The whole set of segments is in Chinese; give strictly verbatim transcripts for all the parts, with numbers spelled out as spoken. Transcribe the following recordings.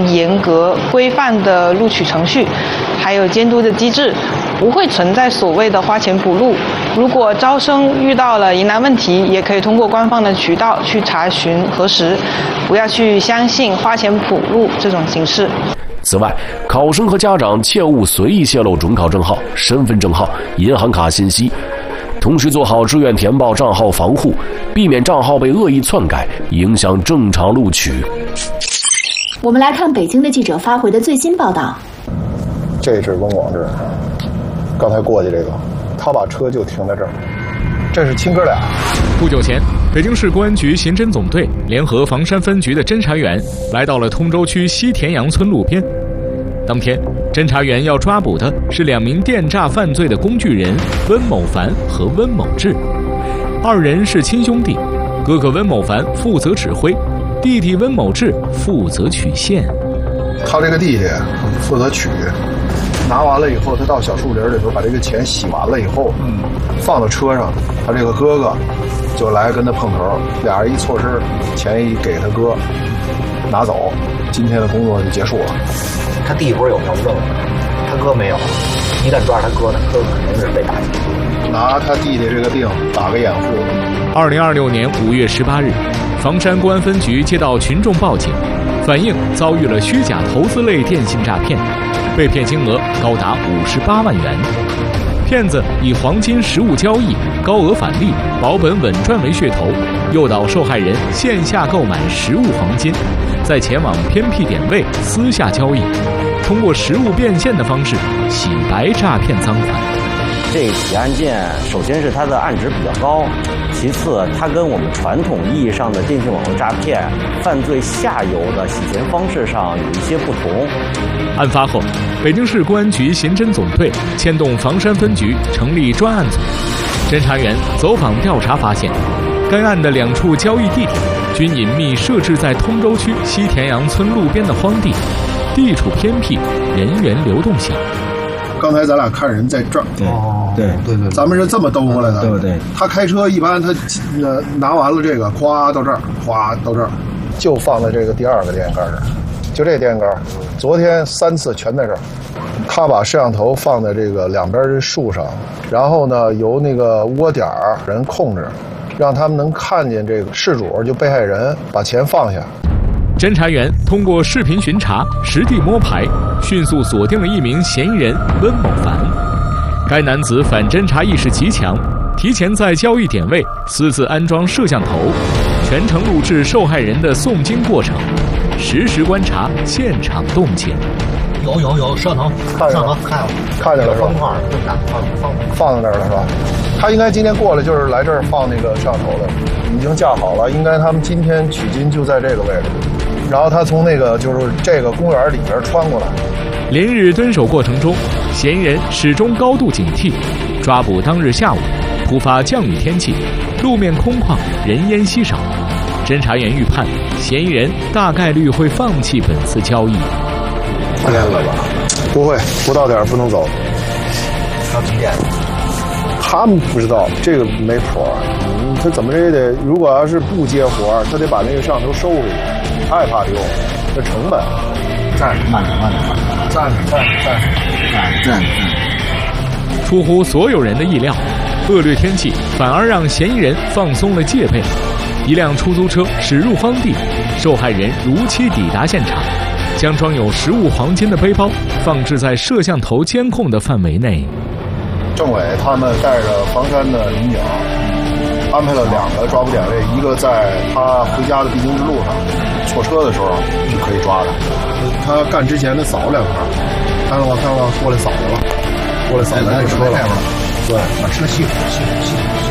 常严格规范的录取程序，还有监督的机制，不会存在所谓的花钱补录。如果招生遇到了疑难问题，也可以通过官方的渠道去查询核实，不要去相信花钱补录这种形式。 此外，考生和家长切勿随意泄露准考证号、身份证号、银行卡信息，同时做好志愿填报账号防护，避免账号被恶意篡改，影响正常录取。 我们来看北京的记者发回的最新报道。 这是温广志，刚才过去这个，他把车就停在这儿。这是亲哥俩。 不久前，北京市公安局刑侦总队联合房山分局的侦查员来到了通州区西田阳村路边。当天，侦查员要抓捕的是两名电诈犯罪的工具人温某凡和温某志，二人是亲兄弟，哥哥温某凡负责指挥，弟弟温某志负责取线。 他这个弟弟负责取，拿完了以后，他到小树林里头把这个钱洗完了以后，嗯，放到车上，他这个哥哥就来跟他碰头，俩人一错身，钱一给他哥，拿走，今天的工作就结束了。 他弟不是有票证，他哥没有，一旦抓着他哥，他哥肯定是被打击。 拿他弟弟这个病打个掩护。 二零二六年五月十八日，房山公安分局接到群众报警，反映遭遇了虚假投资类电信诈骗，被骗金额高达五十八万元。骗子以黄金实物交易、高额返利、保本稳赚为噱头，诱导受害人线下购买实物黄金，再前往偏僻点位私下交易，通过实物变现的方式洗白诈骗赃款。 这起案件，首先是它的案值比较高，其次它跟我们传统意义上的电信网络诈骗犯罪下游的洗钱方式上有一些不同。 案发后，北京市公安局刑侦总队牵动房山分局成立专案组，侦查员走访调查发现，该案的两处交易地点均隐秘设置在通州区西田阳村路边的荒地，地处偏僻，人员流动小。 刚才咱俩看人在这儿， 对对对对， 咱们是这么兜过来的， 对对。 他开车一般他呃拿完了这个，咵到这儿，咵到这儿，就放在这个第二个电线杆上，就这电线杆，昨天三次全在这儿。他把摄像头放在这个两边的树上，然后呢由那个窝点人控制，让他们能看见这个事主就被害人把钱放下。 侦查员通过视频巡查、实地摸排，迅速锁定了一名嫌疑人温某凡。该男子反侦查意识极强，提前在交易点位私自安装摄像头，全程录制受害人的诵经过程，实时观察现场动静。 有有有摄像头，摄像头看了， 看见了是吧？ 方块更大，放放放在那儿了是吧？他应该今天过来就是来这儿放那个摄像头的，已经架好了。应该他们今天取金就在这个位置。然后他从那个就是这个公园里边穿过来。 连日蹲守过程中，嫌疑人始终高度警惕。抓捕当日下午，突发降雨天气，路面空旷，人烟稀少。侦查员预判，嫌疑人大概率会放弃本次交易。 颠了吧？不会，不到点不能走。 要几点？ 他们不知道这个没谱，嗯，他怎么着也得，如果要是不接活，他得把那个摄像头收回去，害怕丢，这成本。 站着，慢点，慢点，慢点，站着，站着，站着，站着，站着。 出乎所有人的意料，恶劣天气反而让嫌疑人放松了戒备。一辆出租车驶入荒地，受害人如期抵达现场，将装有实物黄金的背包放置在摄像头监控的范围内。 政委他们带着房山的民警，安排了两个抓捕点位，一个在他回家的必经之路上，错车的时候就可以抓他。他干之前他扫两下，看看我看看过来扫去了，过来扫咱这车了，对， 把车熄火，熄火，熄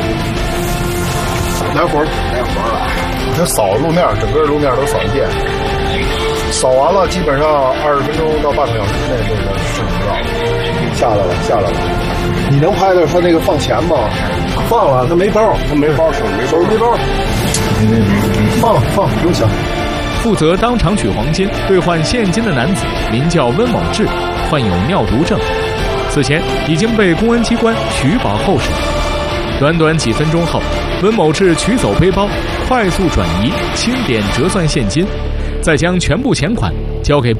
火，来活儿， 来活儿了。 他扫路面，整个路面都扫一遍，扫完了基本上二十分钟到半个小时之内就能视频到了。下来了，下来了。你能拍到他那个放钱吗？放了，他没包，他没包，手没手没包。放了，放不用想。 负责当场取黄金、兑换现金的男子名叫温某志，患有尿毒症，此前已经被公安机关取保候审。短短几分钟后，温某志取走背包，快速转移，清点折算现金，再将全部钱款交给